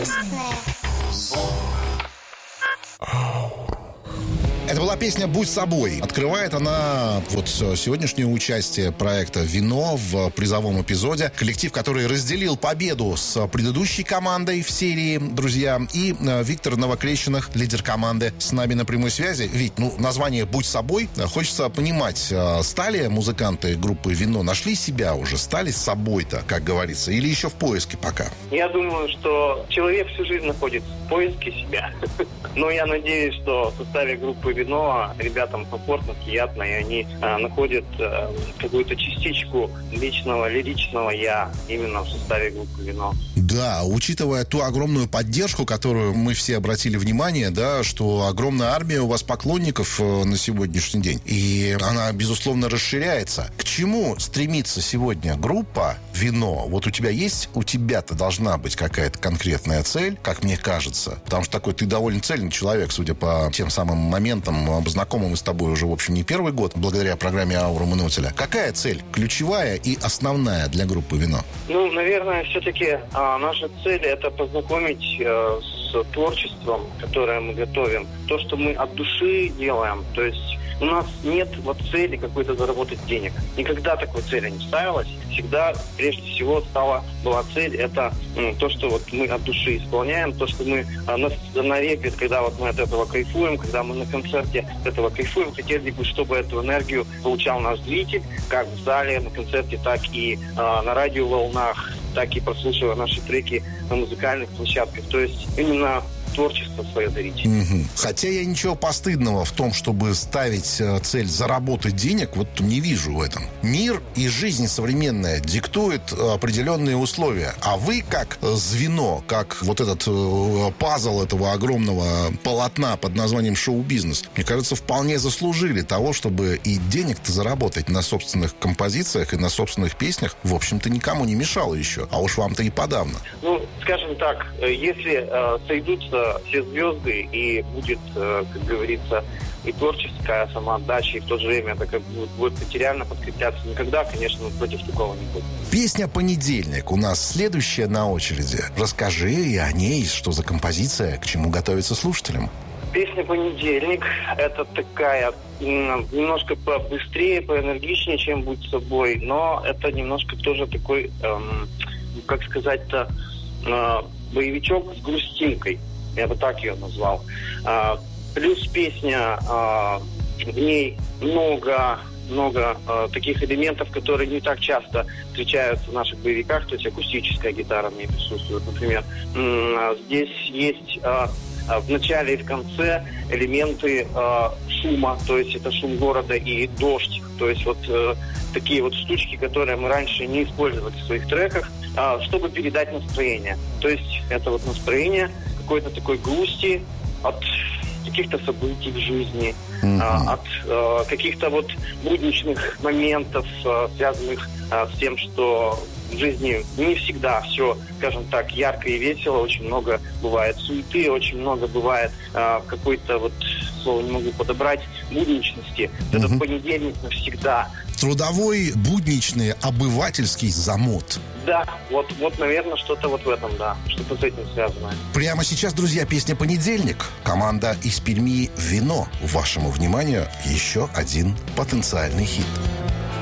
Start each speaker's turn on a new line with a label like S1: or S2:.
S1: Местная.
S2: Это была песня «Будь собой». Открывает она вот сегодняшнее участие проекта «Вино» в призовом эпизоде. Коллектив, который разделил победу с предыдущей командой в серии «Друзья». И Виктор Новокрещеных, лидер команды, с нами на прямой связи. Вить, название «Будь собой». Хочется понимать, стали музыканты группы «Вино», нашли себя уже, стали собой-то, как говорится, или еще в поиске пока?
S3: Я думаю, что человек всю жизнь находится в поиске себя. Но я надеюсь, что в составе группы «Вино» ребятам комфортно, приятно, и они находят какую-то частичку личного, лиричного «я» именно в составе группы «Вино».
S2: Да, учитывая ту огромную поддержку, которую мы все обратили внимание, да, что огромная армия у вас поклонников на сегодняшний день, и она, безусловно, расширяется. К чему стремится сегодня группа «Вино»? Вот у тебя-то должна быть какая-то конкретная цель, как мне кажется, потому что такой ты довольно цельный человек, судя по тем самым моментам, знакомы мы с тобой уже, в общем, не первый год, благодаря программе «Аура Манутеля». Какая цель ключевая и основная для группы «Вино»?
S3: Наверное, все-таки наша цель – это познакомить с творчеством, которое мы готовим. То, что мы от души делаем, то есть у нас нет цели какой-то заработать денег. Никогда такой цели не ставилась. Всегда, прежде всего, была цель, это то, что мы от души исполняем, то, что мы на репе, когда мы от этого кайфуем, когда мы на концерте от этого кайфуем, хотели бы, чтобы эту энергию получал наш зритель, как в зале, на концерте, так и на радиоволнах, так и прослушивая наши треки на музыкальных площадках. То есть именно творчество свое дарить.
S2: Хотя я ничего постыдного в том, чтобы ставить цель заработать денег, не вижу в этом. Мир и жизнь современная диктует определенные условия. А вы, как звено, как этот пазл этого огромного полотна под названием шоу-бизнес, мне кажется, вполне заслужили того, чтобы и денег-то заработать на собственных композициях и на собственных песнях, в общем-то, никому не мешало еще. А уж вам-то и подавно.
S3: Скажем так, если сойдутся все звезды и будет, как говорится, и творческая самоотдача, и в то же время это будет материально подкрепляться, никогда, конечно, против такого не будет.
S2: Песня «Понедельник» у нас следующая на очереди. Расскажи и о ней, что за композиция, к чему готовиться слушателям.
S3: Песня «Понедельник» — это такая немножко побыстрее, поэнергичнее, чем «Будь собой», но это немножко тоже такой, как сказать-то, боевичок с грустинкой. Я бы так ее назвал. Плюс песня, в ней много таких элементов, которые не так часто встречаются в наших боевиках. То есть акустическая гитара в ней присутствует, например. Здесь есть в начале и в конце элементы шума, то есть это шум города и дождь. То есть такие штучки, которые мы раньше не использовали в своих треках, чтобы передать настроение. То есть это настроение какой-то такой грусти от каких-то событий в жизни, от каких-то будничных моментов, связанных с тем, что в жизни не всегда все, скажем так, ярко и весело. Очень много бывает суеты, очень много бывает какой-то, слово не могу подобрать, будничности. Этот понедельник навсегда.
S2: Трудовой, будничный, обывательский замот.
S3: Да, наверное, что-то в этом, да. Что-то с этим связано.
S2: Прямо сейчас, друзья, песня «Понедельник». Команда из Перми «Вино». Вашему вниманию еще один потенциальный хит.